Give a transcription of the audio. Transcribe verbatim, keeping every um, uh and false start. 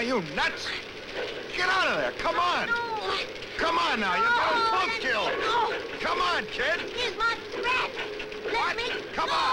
Are you nuts? Get out of there. Come on. No. Come on now. You got us both killed. No. Come on, kid. Here's my threat. Let What? me Come go. on.